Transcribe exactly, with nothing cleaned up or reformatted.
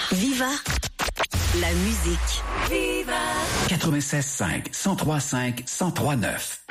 Viva la musique. Viva quatre-vingt-seize cinq, cent trois cinq, cent trois neuf.